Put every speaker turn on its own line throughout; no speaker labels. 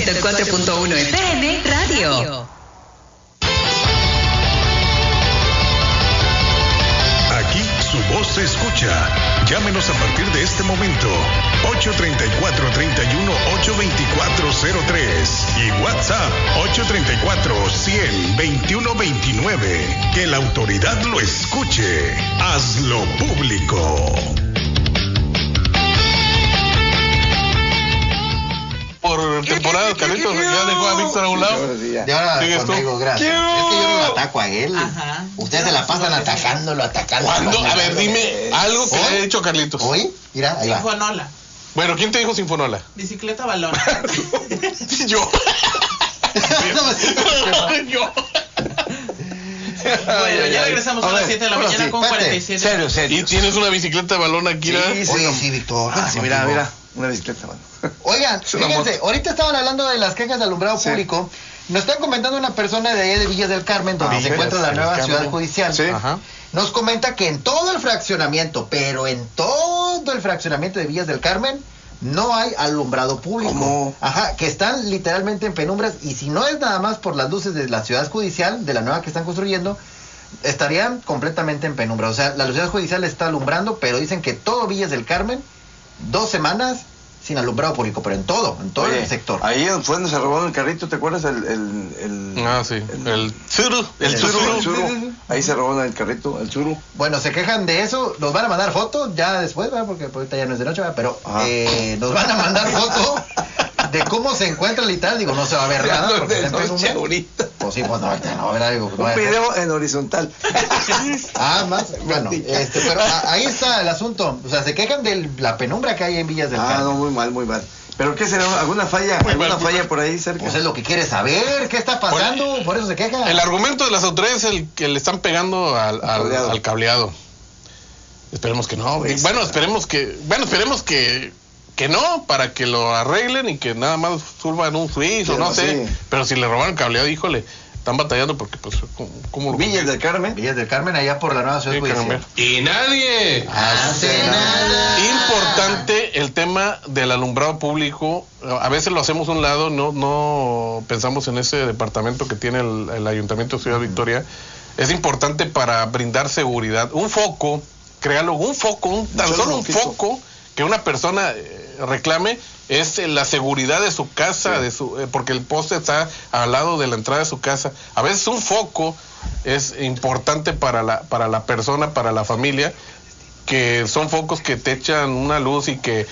104.1 FM Radio.
Aquí su voz se escucha. Llámenos a partir de este momento. 834-31-824-03 y WhatsApp 834-100-2129. Que la autoridad lo escuche. Hazlo público.
Por temporada, Carlitos ya dejó a Víctor a un lado.
Y ahora conmigo, gracias. Es que yo no lo ataco a él.
Ajá.
Ustedes se la pasan atacándolo.
¿Cuándo? A ver, dime algo que le haya dicho Carlitos.
¿Hoy? Mira, ahí va.
Sinfonola.
Bueno, ¿quién te dijo Sinfonola?
Bicicleta balón.
Yo. Yo.
Bueno, ya regresamos a las 7 de la mañana con 47.
Serio.
¿Y tienes una bicicleta de balón aquí?
Sí, Víctor.
Mira, una bicicleta, mano.
Oigan, fíjense, ahorita estaban hablando de las quejas de alumbrado público. Nos están comentando una persona de allá de Villas del Carmen, donde se encuentra la nueva ciudad judicial.
Sí.
Ajá.
Nos comenta que en todo el fraccionamiento, pero en todo el fraccionamiento de Villas del Carmen, no hay alumbrado público.
¿Cómo?
Ajá, que están literalmente en penumbras, y si no es nada más por las luces de la ciudad judicial, de la nueva que están construyendo, estarían completamente en penumbra. O sea, la ciudad judicial está alumbrando, pero dicen que todo Villas del Carmen, 2 semanas sin alumbrado público, pero en todo
Oye,
el sector.
Ahí fue donde se robaron el carrito, ¿te acuerdas?
Sí. El Tsuru.
El Tsuru. Ahí se robaron el carrito, el Tsuru.
Bueno, se quejan de eso, nos van a mandar fotos ya después, ¿verdad? Porque ahorita ya no es de noche, ¿verdad? Pero nos van a mandar fotos de cómo se encuentra literal. Digo, no se va a ver nada porque está en penumbra. Pues sí, pues no, ¿verdad? Digo,
Un video en horizontal.
Más, bueno, pero ahí está el asunto. O sea, se quejan de la penumbra que hay en Villas del Carmen.
No, muy mal. ¿Pero qué será? ¿Alguna falla? ¿Alguna falla por ahí cerca?
Pues es lo que quiere saber, ¿qué está pasando? Por eso se queja.
El argumento de las autoridades es el que le están pegando al cableado. Esperemos que no. Bueno, esperemos que no, para que lo arreglen y que nada más suban un switch o no sé. Pero si le robaron el cableado, híjole, están batallando porque pues ¿cómo
Villas del Carmen.
Villas del Carmen, allá por la nueva ciudad judicial.
Y nadie
hace nada.
Importante el tema del alumbrado público. A veces lo hacemos a un lado, no pensamos en ese departamento que tiene el Ayuntamiento de Ciudad Victoria. Es importante para brindar seguridad. Un foco, créalo, tan solo un foco que una persona reclame es la seguridad de su casa, porque el poste está al lado de la entrada de su casa. A veces un foco es importante para la persona, para la familia, que son focos que te echan una luz y que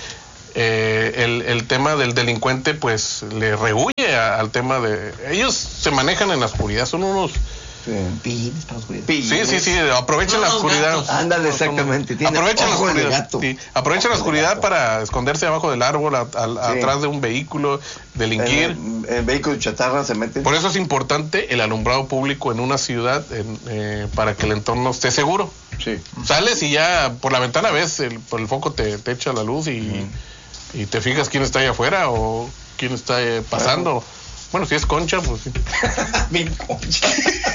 el tema del delincuente pues le rehuye al tema de... Ellos se manejan en la oscuridad, son unos...
Pillines para la oscuridad.
Sí, aprovechen la oscuridad.
Ándale, exactamente.
Aprovechen la oscuridad.
Gato.
Sí. Aprovechen la oscuridad para esconderse abajo del árbol, atrás de un vehículo, delinquir.
En vehículos chatarra se meten.
Por eso es importante el alumbrado público en una ciudad para que el entorno esté seguro.
Sí.
Sales y ya por la ventana ves, por el foco te echa la luz y te fijas quién está ahí afuera o quién está pasando. Bueno, si es Concha, pues sí.
Mi Concha.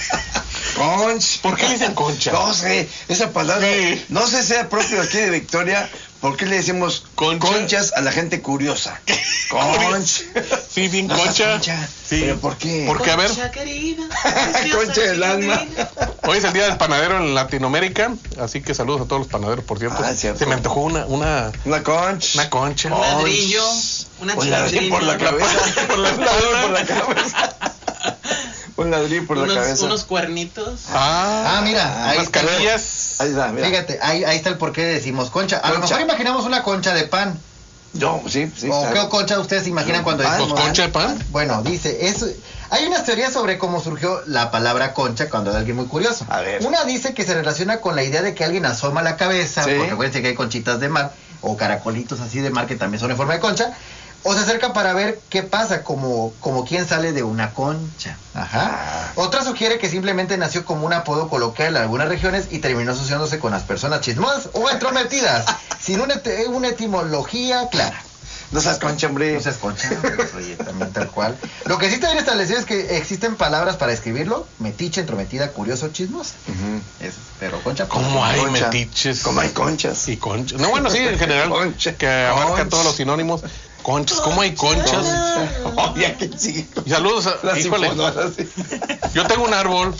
Conch.
¿Por qué le dicen Concha?
No sé, esa palabra, no sé si sea propio aquí de Victoria. ¿Por qué le decimos conchas a la gente curiosa? Conch.
Sí, bien Concha.
Sí. ¿Pero por qué?
Porque, a ver.
Concha querida.
Concha del alma.
Hoy es el día del panadero en Latinoamérica, así que saludos a todos los panaderos, por cierto.
Cierto.
Se me antojó una
conch.
Una concha.
Un ladrillo. Una chiladrilla.
Por la cabeza. Por la cabeza. Un ladrillo por la cabeza.
Unos cuernitos.
Mira, ahí
unas
está.
canillas.
Ahí está, mira.
Fíjate, ahí está el por qué decimos concha. A lo mejor imaginamos una concha de pan.
No, sí.
¿O
claro.
qué concha ustedes imaginan cuando decimos?
Pues concha de pan.
Bueno, dice, hay unas teorías sobre cómo surgió la palabra concha cuando hay alguien muy curioso.
A ver.
Una dice que se relaciona con la idea de que alguien asoma la cabeza, porque acuérdense que hay conchitas de mar, o caracolitos así de mar que también son en forma de concha, o se acerca para ver qué pasa, como quien sale de una concha. Ajá. Otra sugiere que simplemente nació como un apodo coloquial en algunas regiones y terminó asociándose con las personas chismosas o entrometidas, sin una etimología clara.
No seas concha, hombre.
No seas concha, oye, también tal cual. Lo que sí está bien establecido es que existen palabras para escribirlo: metiche, entrometida, curioso, chismosa. Eso, pero concha.
¿Cómo hay
concha.
metiches?
Como hay conchas.
Y conchas. No, bueno, sí, en general,
Concha.
que abarca
Conch.
todos los sinónimos. Conchas, ¿cómo hay conchas?
Oye, que sí.
Y saludos a... Híjole, yo tengo un árbol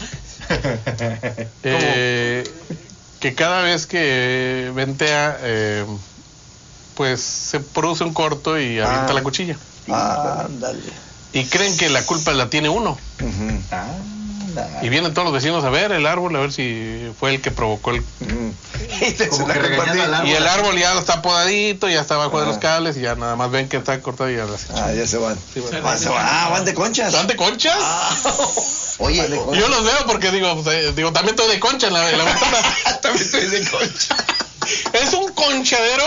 que cada vez que ventea, pues se produce un corto y avienta la cuchilla.
Ándale.
Y creen que la culpa la tiene uno. Y vienen todos los vecinos a ver el árbol, a ver si fue el que provocó el...
Como que regañando al árbol.
Y el árbol ya está podadito, ya está abajo de los cables y ya nada más ven que está cortado y ya lo hacen.
Ya se van.
Sí, bueno.
Van de conchas.
¿Están de conchas?
Oye,
Yo los veo porque digo, también estoy de concha en la ventana.
También estoy de concha.
Es un conchadero.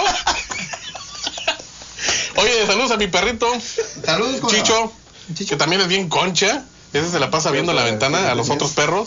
Oye, saludos a mi perrito.
saludos con
Chicho, que también es bien concha. Ese se la pasa viendo la ventana a los otros perros.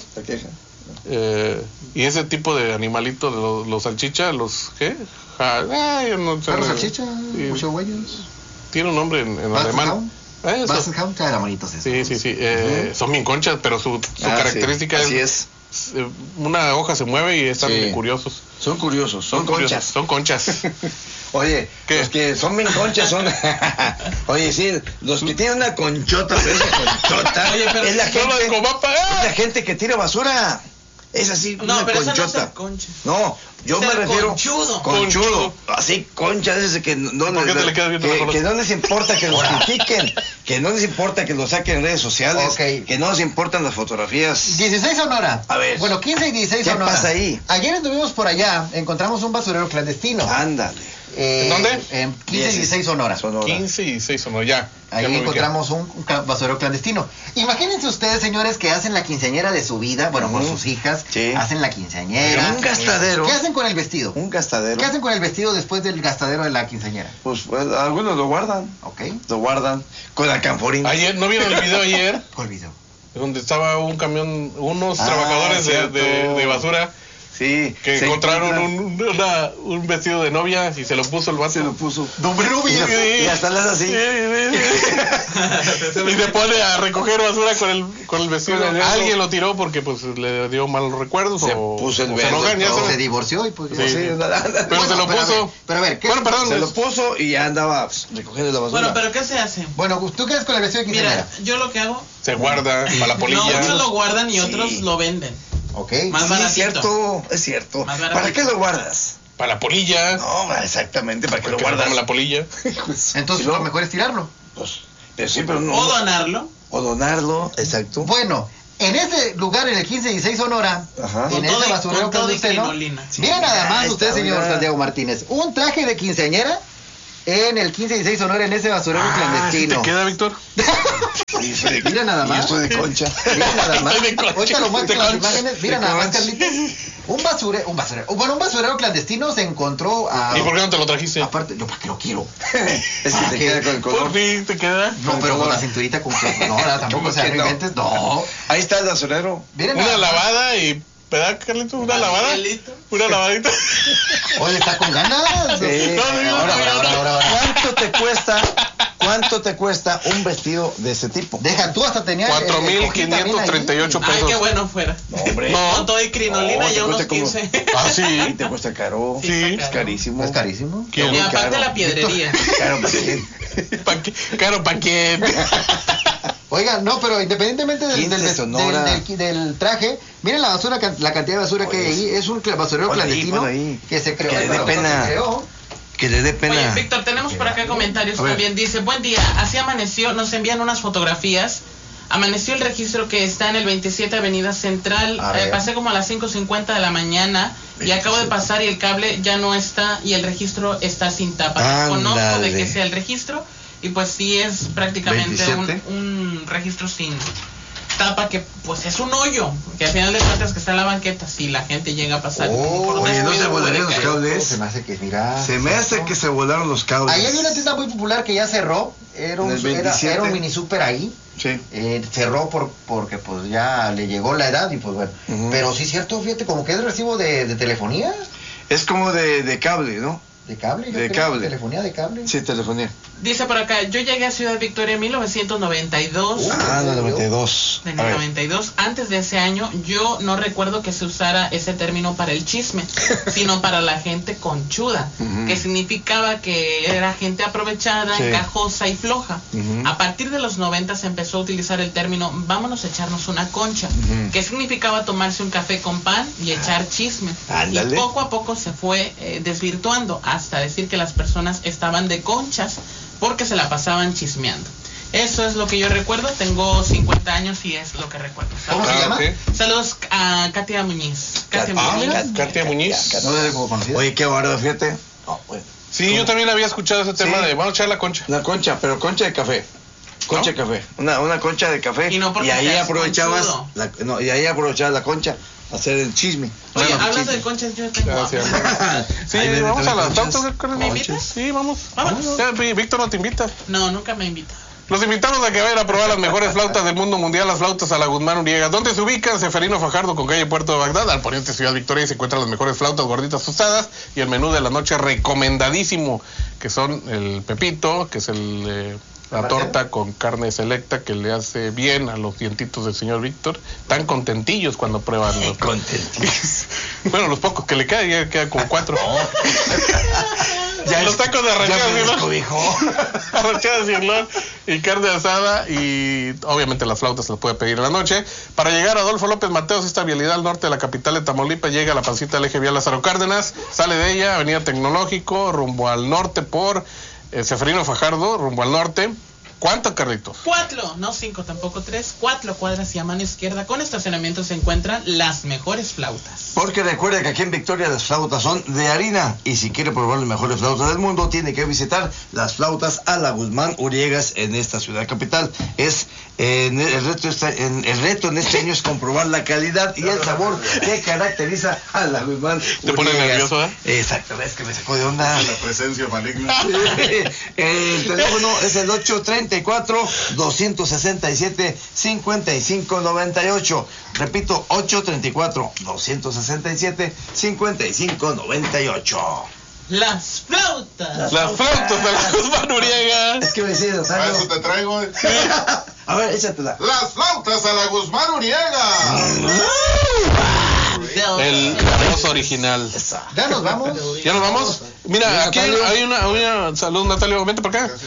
Y ese tipo de animalitos, los salchichas, los ¿qué? Yo no sé.
perros salchicha, muchos güeyes.
Tiene un nombre en alemán.
Bassenhound, era bonitos esos.
Sí. Son bien conchas, pero su característica
es
una hoja se mueve y están bien curiosos.
Son curiosos, son conchas.
Son conchas.
Oye,
¿qué?
Los que son bien conchas son... Oye, sí, los que tienen una conchota, pero esa conchota
Oye, pero
es la
es
gente que tira basura. Es así,
No,
una
pero
conchota.
eso no es ser concha.
No, yo me
Ser
refiero...
conchudo.
Conchudo. Así, conchas, ese que no,
¿Por qué te le quedas viendo la
que no les importa que los critiquen, que no les importa que los saquen en redes sociales, que no les importan las fotografías.
16 Sonora.
A ver.
Bueno, 15 y 16
¿Qué
Sonora.
pasa ahí?
Ayer estuvimos por allá, encontramos un basurero clandestino.
Ándale.
¿En dónde?
En 15 y 16 Sonora.
15 y 6 son ya.
Ahí
Ya me
encontramos un basurero clandestino. Imagínense ustedes, señores, que hacen la quinceañera de su vida, bueno, con sus hijas,
Sí.
hacen la quinceañera.
Un gastadero.
¿Qué hacen con el vestido?
Un gastadero.
¿Qué hacen con el vestido después del gastadero de la quinceañera?
Pues algunos lo guardan.
¿Ok?
Lo guardan con la canforina.
Ayer, ¿no vieron el video ayer?
¿Cuál video?
Donde estaba un camión, unos trabajadores
cierto.
de basura
Sí.
que
se
encontraron
encuentran-
un vestido de novia y se lo puso el vato.
Se lo puso.
¡Doble rubia!
Y hasta las así.
Y se pone a recoger basura con el vestido.
Con el vestido.
Alguien lo tiró porque pues le dio malos recuerdos
Se
o
puso el
o se
verde,
enojan, ya
todo.
sabes.
Se divorció y pues...
Sí.
Sí,
Pero se lo puso.
Pero a ver, ¿qué?
Bueno, perdón.
Se lo puso y ya andaba recogiendo la basura.
Bueno, pero ¿qué se hace?
Bueno, ¿tú qué haces con el vestido de quinceañera?
Mira, yo lo que hago,
Se guarda para la polilla.
no, muchos lo guardan y
Sí.
otros lo venden.
¿Ok?
Más
Sí,
baratito.
es cierto.
Más baratito.
¿Para qué lo guardas?
Para la polilla.
No, exactamente, ¿para qué lo
Porque
guardas?
como la polilla.
Entonces
Y luego-
lo mejor es tirarlo.
Pues, pero sí, pero no.
O donarlo.
O donarlo, exacto.
Bueno, en ese lugar, en el 15 y 16 Sonora,
Ajá.
en
Con
ese
todo y-
basurero
con todo y
clandestino,
crinolina.
miren nada más
ahí
usted,
está,
señor
mira.
Santiago Martínez, un traje de quinceañera en el 15 y 16 Sonora, en ese basurero
¿Sí
clandestino.
te queda, Víctor?
Mira nada más.
Yo estoy de concha.
Mira nada más.
Estoy de concha.
Ahorita lo muestro en las
De concha.
imágenes. Mira
De
nada más,
concha.
Carlitos. Un basurero clandestino se encontró a...
¿Y por qué no te lo trajiste?
Aparte, yo para qué lo quiero.
Es que te queda con el color.
Por fin te queda.
No, pero con la cinturita con que... No, tampoco
¿Cómo
se
que no?
inventes. No.
Ahí está el basurero.
Miren
Una
nada más.
lavada y... ¿Verdad, Carlitos? ¿Una lavada?
Miguelito.
Una lavadita.
Oye, está con ganas.
Sí.
Ahora.
¿Cuánto te cuesta un vestido de ese tipo?
Deja, tú hasta tenías...
4,538
Ay,
pesos.
qué bueno fuera.
No, hombre.
No.
Con todo y crinolina
No, te
ya unos
cuesta como-
15.
Ah,
Sí,
sí.
te cuesta caro.
Sí, está
Es
caro.
carísimo.
¿Es carísimo?
¿Quién?
Y aparte
caro.
la piedrería.
Caro, ¿para qué?
Claro, ¿para quién?
Oiga, no, pero independientemente del,
15 Sonora.
del traje, miren la basura, la cantidad de basura que hay ahí. Es un basurero
Ponle ahí,
clandestino
ponle ahí.
que se creó.
Que le dé
bueno,
pena.
se creó.
Que le dé
Oye,
pena.
Víctor, tenemos por acá comentarios
A ver.
también. Dice, buen día, así amaneció, nos envían unas fotografías. Amaneció el registro que está en el 27 Avenida Central.
A ver.
Pasé como a las 5:50 de la mañana y acabo de pasar y el cable ya no está y el registro está sin tapa. Conozco de
Ándale.
que sea el registro y pues sí es prácticamente
27.
un registro sin tapa que pues es un hoyo, que al final de cuentas que está en la banqueta, si la gente llega a pasar por
oye, ¿no se
descuido,
volarían
puede
los
caer.
cables?
Se me hace que, mira.
Se me hace que se volaron los cables.
Ahí había una tienda muy popular que ya cerró. Era un,
En el 27.
era un mini super ahí.
Sí.
Cerró porque pues ya le llegó la edad y pues bueno.
Ujú.
Pero sí es cierto, fíjate, como que es recibo de telefonía.
Es como de cable, ¿no?
De cable, yo
De
creo,
cable.
telefonía de cable.
Sí, telefonía.
Dice por acá, yo llegué a Ciudad Victoria en 1992.
No, 92.
En el 92, antes de ese año, yo no recuerdo que se usara ese término para el chisme, sino para la gente conchuda, que significaba que era gente aprovechada, encajosa y floja. A partir de los 90 se empezó a utilizar el término vámonos a echarnos una concha, que significaba tomarse un café con pan y echar chisme.
Ándale.
Y poco a poco se fue desvirtuando hasta decir que las personas estaban de conchas porque se la pasaban chismeando. Eso es lo que yo recuerdo, tengo 50 años y es lo que recuerdo.
¿Cómo se llama?
Saludos a Katia Muñiz. Katia Muñiz.
Katia Muñiz.
No le como conocido.
Oye, qué bárbaro, fíjate.
Sí, yo también había escuchado ese tema de vamos a echar la concha.
Una concha, pero concha de café. Concha de café. Una concha de café.
Y no porque
ahí
seas
aprovechabas
conchudo.
y ahí aprovechabas la concha a hacer el chisme.
Oye,
Bueno,
hablando
chisme.
de conchas, yo tengo
Gracias.
hambre.
Sí,
Ahí venden
vamos a las
conchas.
flautas.
¿Me invitas?
Sí, vamos.
Vámonos.
Ya, Víctor no te invita.
No, nunca me invita.
Los invitamos a que vayan a probar las mejores flautas del mundo mundial, las flautas a la Guzmán Uriega. ¿Dónde se ubican? Seferino Fajardo con calle Puerto de Bagdad, al poniente Ciudad Victoria, y se encuentran las mejores flautas gorditas tostadas y el menú de la noche recomendadísimo, que son el pepito, que es la torta con carne selecta que le hace bien a los dientitos del señor Víctor. Tan contentillos cuando prueban los
Contentillos.
Bueno, los pocos que le quedan, ya quedan como 4.
Ya
los tacos de arrachadas
ya me
y
descobijó.
arrachadas y flor y carne asada, y obviamente las flautas se las puede pedir en la noche. Para llegar a Adolfo López Mateos, esta vialidad al norte de la capital de Tamaulipas, llega a la pancita del eje vial Lázaro Cárdenas, sale de ella, avenida Tecnológico, rumbo al norte por Seferino Fajardo, rumbo al norte. ¿Cuántos, Carlitos?
4, no 5, tampoco 3, 4 cuadras y a mano izquierda con estacionamiento se encuentran las mejores flautas.
Porque recuerda que aquí en Victoria las flautas son de harina, y si quiere probar las mejores flautas del mundo tiene que visitar las flautas a la Guzmán Uriegas en esta ciudad capital. Es el reto en este año es comprobar la calidad y el sabor que caracteriza a la Guzmán Uriegas.
¿Te pone nervioso, eh?
Exacto, es que me sacó de onda.
La presencia maligna.
El teléfono es el 834-267-5598. Repito, 834-267-5598.
Las flautas.
Las flautas de la Guzmán Uriega.
Es que me decía,
A eso te traigo.
a ver, échatela.
Las flautas a la Guzmán Uriega.
El voz original.
Ya nos vamos.
¿Ya nos vamos? Mira, aquí hay una salud, Natalio, vente para acá.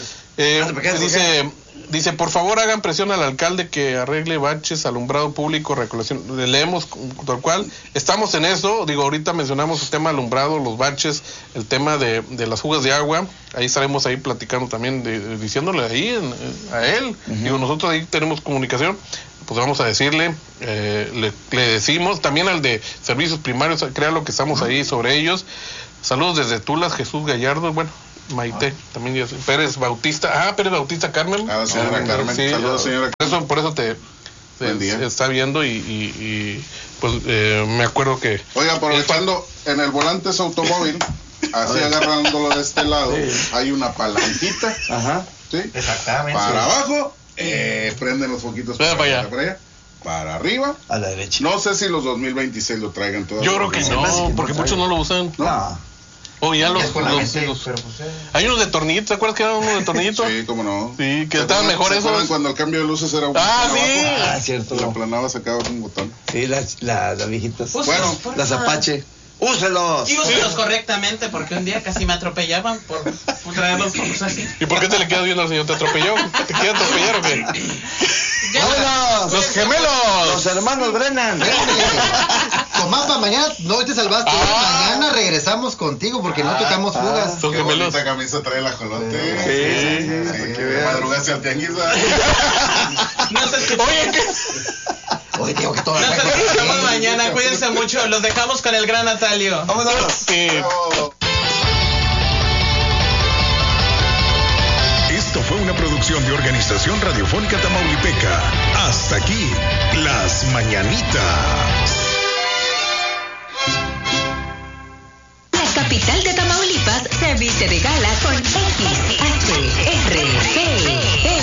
Dice, por favor hagan presión al alcalde que arregle baches, alumbrado público, recolección. Leemos tal cual. Estamos en eso. Digo, ahorita mencionamos el tema alumbrado, los baches, el tema de las fugas de agua. Ahí estaremos ahí platicando también, diciéndole ahí a él. Digo, nosotros ahí tenemos comunicación. Pues vamos a decirle, le decimos también al de servicios primarios, créalo que estamos ahí sobre ellos. Saludos desde Tulas, Jesús Gallardo, bueno, Maite, también Pérez Bautista, Pérez Bautista Carmen.
A la señora Carmen,
sí,
saludos señora.
Por eso te está viendo y pues me acuerdo que...
Oiga, aprovechando, en el volante su automóvil, así agarrándolo de este lado, hay una palanquita.
Ajá.
¿Sí?
Exactamente.
Para abajo, prenden los foquitos
Para allá.
Para arriba.
A la derecha.
No sé si los 2026 lo traigan todavía.
Yo creo que no, porque muchos no lo usan.
No.
O ya
Es con la mente,
los-
pero pues,
hay unos de tornillitos, ¿te acuerdas que eran unos de tornillitos?
Sí, cómo no.
Sí, que
¿Se
estaban
acuerdan-
mejor
¿se acuerdan
esos?
cuando el cambio de luces era un
Ah,
botón
sí.
abajo?
Cierto.
La planaba, sacabas un botón.
Sí, las viejitas.
Bueno,
Las Apache. ¡Úselos!
Y úselos correctamente porque un día casi me atropellaban por traerlos así.
¿Y por qué te le quedas viendo al señor? ¿Te atropelló? ¿Te quiere atropellar o qué?
Ya,
¡Vámonos!
¡Los gemelos!
Los hermanos Brennan.
Tomás, mañana no te salvaste. Mañana regresamos contigo porque no tocamos fugas.
Son
qué
gemelos.
bonita camisa trae el ajolote.
Sí.
Que madrugaste al tianguis.
no se escuchó.
Oye, ¿qué?
Oye, digo que todo
Nos escuchamos mañana, cuídense mucho, los dejamos con el gran Natalio.
¡Vámonos!
Sí.
Esto fue una producción de Organización Radiofónica Tamaulipeca. Hasta aquí, Las Mañanitas.
La capital de Tamaulipas se viste de gala con XHRGL.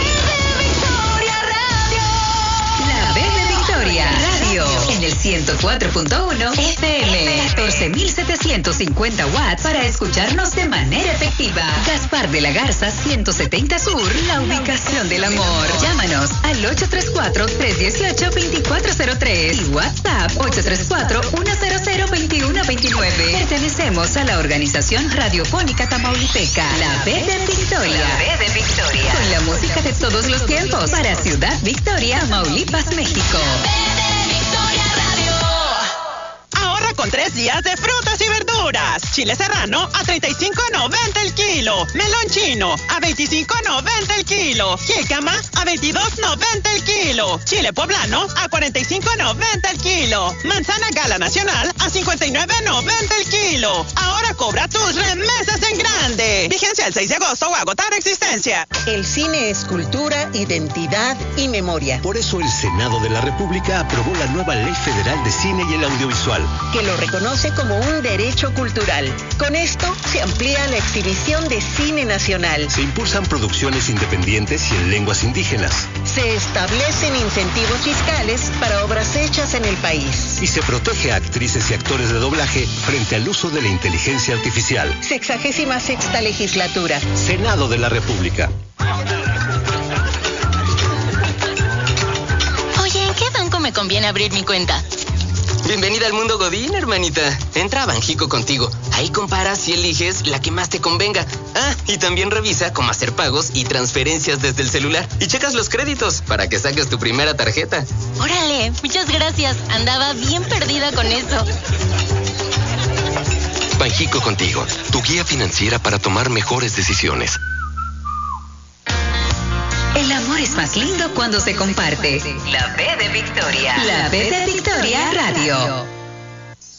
La Bebe Victoria Radio en el 104.1 FM 14.700. 150 watts para escucharnos de manera efectiva. Gaspar de la Garza 170 Sur, la ubicación del amor. Llámanos al 834-318-2403 y WhatsApp 834-100-2129. Pertenecemos a la organización radiofónica tamaulipeca, La B de Victoria. La B de Victoria. Con la música de todos los tiempos para Ciudad Victoria, Tamaulipas, México.
Ahorra con 3 días de frutas y verduras. Chile serrano a $35.90 el kilo. Melón chino a $25.90 el kilo. Jícama a $22.90 el kilo. Chile poblano a $45.90 el kilo. Manzana gala nacional a $59.90 el kilo. Ahora cobra tus remesas en grande. Vigencia el 6 de agosto o agotar existencia.
El cine es cultura, identidad y memoria.
Por eso el Senado de la República aprobó la nueva Ley Federal de Cine y el Audiovisual,
que lo reconoce como un derecho cultural. Con esto se amplía la exhibición de cine nacional.
Se impulsan producciones independientes y en lenguas indígenas.
Se establecen incentivos fiscales para obras hechas en el país.
Y se protege a actrices y actores de doblaje frente al uso de la inteligencia artificial.
66ª legislatura.
Senado de la República.
Oye, ¿en qué banco me conviene abrir mi cuenta?
Bienvenida al mundo Godín, hermanita. Entra a Banjico Contigo. Ahí comparas y eliges la que más te convenga. Ah, y también revisa cómo hacer pagos y transferencias desde el celular. Y checas los créditos para que saques tu primera tarjeta.
Órale, muchas gracias. Andaba bien perdida con eso.
Banjico Contigo, tu guía financiera para tomar mejores decisiones.
El amor es más lindo cuando se comparte. La B de Victoria. La B de Victoria Radio.